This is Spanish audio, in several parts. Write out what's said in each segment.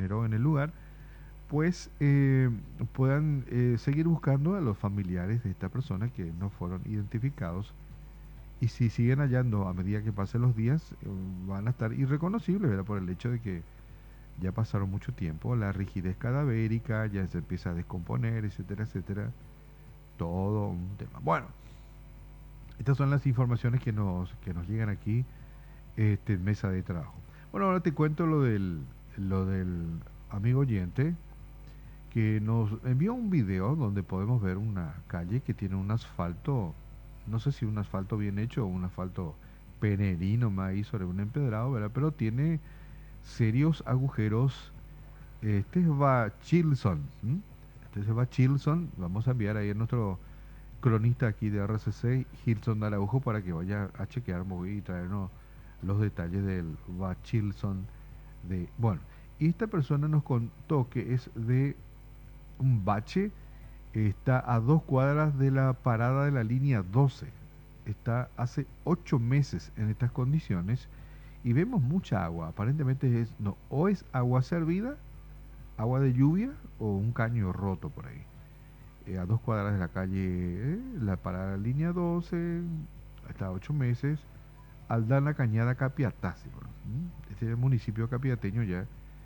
generó en el lugar, pues puedan seguir buscando a los familiares de esta persona que no fueron identificados. Y si siguen hallando a medida que pasen los días, van a estar irreconocibles, ¿verdad? Por el hecho de que ya pasaron mucho tiempo, la rigidez cadavérica ya se empieza a descomponer, etcétera, etcétera. Todo un tema. Bueno, estas son las informaciones que nos llegan aquí, mesa de trabajo. Bueno, ahora te cuento lo del amigo oyente que nos envió un video donde podemos ver una calle que tiene un asfalto, no sé si un asfalto bien hecho o un asfalto penerino más ahí sobre un empedrado, ¿verdad? Pero tiene serios agujeros. Este va Chilson. Este se va Chilson. Vamos a enviar ahí a nuestro cronista aquí de RCC, Hilson de Araujo, para que vaya a chequear y traernos los detalles del Bachilson bueno, y esta persona nos contó que es de un bache, está a 2 cuadras de la parada de la línea 12. Está hace 8 meses en estas condiciones y vemos mucha agua. Aparentemente no, o es agua servida, agua de lluvia o un caño roto por ahí. A 2 cuadras de la calle, la parada de la línea 12, hasta 8 meses, Aldana Cañada Capiatá, ¿sí? Bueno, este es el municipio capiateño ya.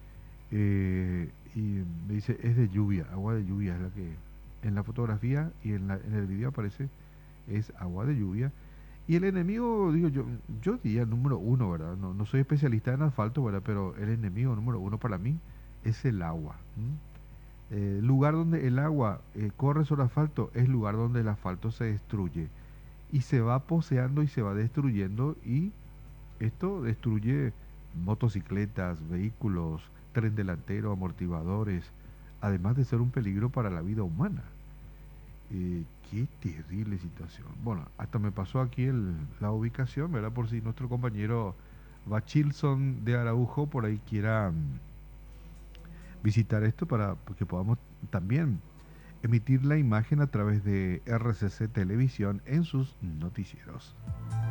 Y me dice, es de lluvia, agua de lluvia es la que en la fotografía y en el video aparece, es agua de lluvia. Y el enemigo, digo yo diría el número uno, ¿verdad? No, no soy especialista en asfalto, ¿verdad? Pero el enemigo número uno para mí es el agua. Lugar donde el agua corre sobre asfalto es lugar donde el asfalto se destruye y se va poseando y se va destruyendo, y esto destruye motocicletas, vehículos, tren delantero, amortiguadores, además de ser un peligro para la vida humana. Qué terrible situación. Bueno, hasta me pasó aquí la ubicación, ¿verdad? Por si nuestro compañero Bachilson de Araujo por ahí quiera visitar esto, para que podamos también emitir la imagen a través de RCC Televisión en sus noticieros.